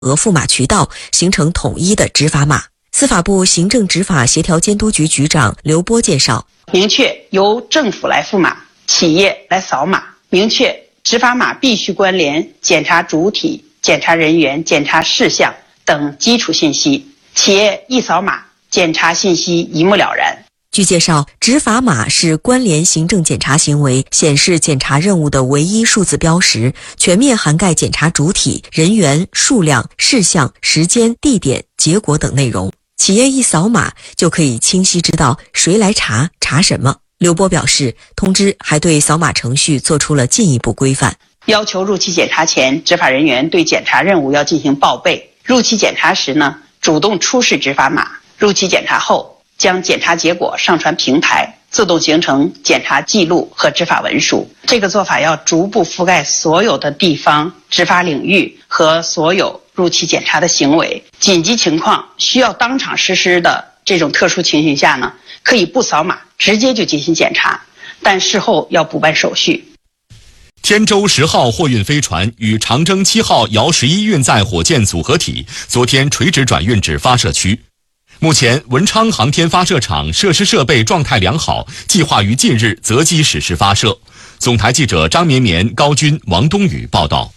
额付码渠道，形成统一的执法码。司法部行政执法协调监督局局长刘波介绍， 明确由政府来付码，企业来扫码，明确执法码必须关联检查主体、检查人员、检查事项等基础信息，企业一扫码，检查信息一目了然。 据介绍，执法码是关联行政检查行为、显示检查任务的唯一数字标识，全面涵盖检查主体、人员、数量、事项、时间、地点、结果等内容。企业一扫码就可以清晰知道谁来查，查什么。刘波表示，通知还对扫码程序做出了进一步规范， 要求入期检查前，执法人员对检查任务要进行报备，入期检查时呢，主动出示执法码，入期检查后将检查结果上传平台，自动形成检查记录和执法文书。这个做法要逐步覆盖所有的地方执法领域和所有入期检查的行为。紧急情况需要当场实施的这种特殊情形下呢，可以不扫码直接就进行检查，但事后要补办手续。 天舟10号货运飞船与长征7号遥11运载火箭组合体昨天垂直转运至发射区。目前，文昌航天发射场设施设备状态良好，计划于近日择机实施发射。总台记者张绵绵、高军、王冬雨报道。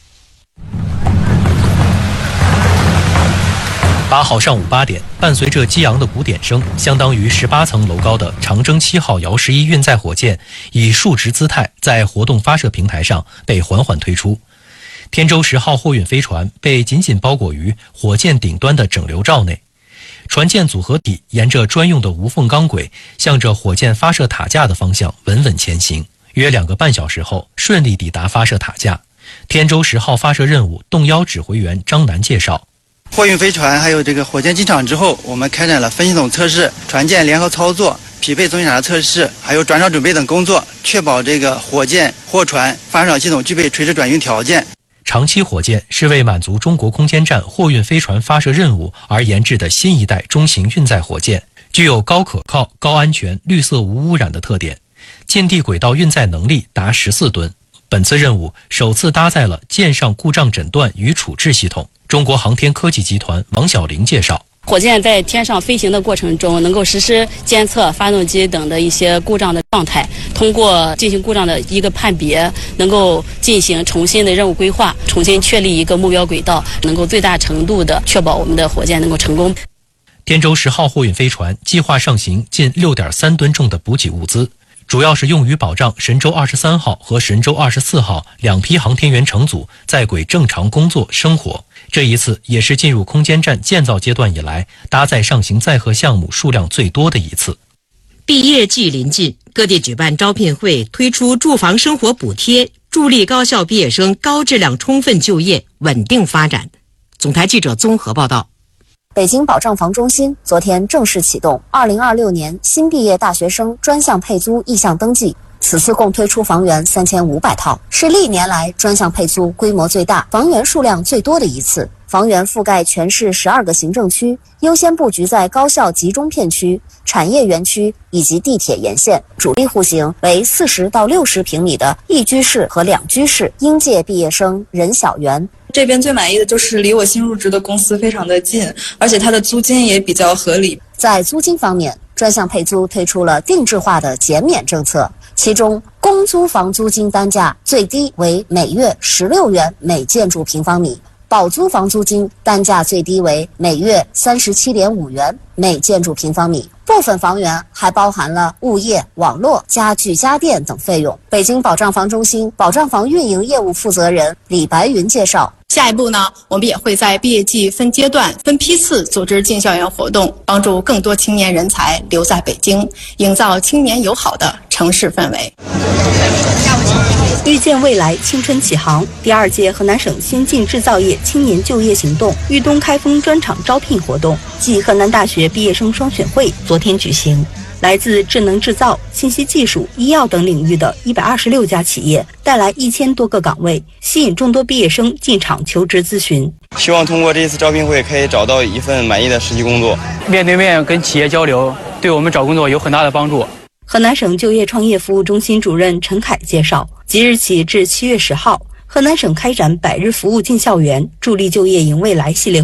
8号上午8点，伴随着激昂的鼓点声，相当于18层楼高的长征7号遥11运载火箭以竖直姿态在活动发射平台上被缓缓推出。天舟10号货运飞船被紧紧包裹于火箭顶端的整流罩内，船舰组合体沿着专用的无缝钢轨，向着火箭发射塔架的方向稳稳前行。约2个半小时后，顺利抵达发射塔架。天舟10号发射任务动幺指挥员张楠介绍， 货运飞船还有这个火箭进场之后，我们开展了分系统测试、船舰联合操作、匹配总检查测试，还有转场准备等工作，确保这个火箭、货船发射场系统具备垂直转运条件。 长7火箭是为满足中国空间站货运飞船发射任务而研制的新一代中型运载火箭，具有高可靠、高安全、绿色无污染的特点，近地轨道运载能力达14吨。本次任务首次搭载了舰上故障诊断与处置系统。中国航天科技集团王晓玲介绍， 火箭在天上飞行的过程中，能够实时监测发动机等的一些故障的状态，通过进行故障的一个判别，能够进行重新的任务规划，重新确立一个目标轨道，能够最大程度的确保我们的火箭能够成功。 天舟10号货运飞船计划上行近6.3吨重的补给物资，主要是用于保障神舟23号和神舟24号2批航天员乘组在轨正常工作生活。这一次也是进入空间站建造阶段以来搭载上行载荷项目数量最多的一次。 毕业季临近，各地举办招聘会，推出住房生活补贴，助力高校毕业生高质量充分就业，稳定发展。总台记者综合报道。 北京保障房中心昨天正式启动2026年新毕业大学生专项配租意向登记，此次共推出房源3500套，是历年来专项配租规模最大、房源数量最多的一次。房源覆盖全市12个行政区，优先布局在高校集中片区、产业园区以及地铁沿线，主力户型为40到60平米的一居室和两居室，应届毕业生人小园。 这边最满意的就是离我新入职的公司非常的近，而且它的租金也比较合理。 在租金方面，专项配租推出了定制化的减免政策，其中公租房租金单价最低为每月16元每建筑平方米，保租房租金单价最低为每月37.5元每建筑平方米。部分房源还包含了物业、网络、家具、家电等费用。北京保障房中心保障房运营业务负责人李白云介绍， 下一步呢，我们也会在毕业季分阶段、分批次组织进校园活动，帮助更多青年人才留在北京，营造青年友好的城市氛围。 遇见未来，青春启航。第2届河南省先进制造业青年就业行动豫东开封专场招聘活动暨河南大学毕业生双选会昨天举行。来自智能制造、信息技术、医药等领域的126家企业，带来1000多个岗位，吸引众多毕业生进场求职咨询。 希望通过这次招聘会可以找到一份满意的实际工作。 面对面跟企业交流，对我们找工作有很大的帮助。 河南省就业创业服务中心主任陈凯介绍，即日起至7月10号， 河南省开展100日服务进校园、助力就业迎未来系列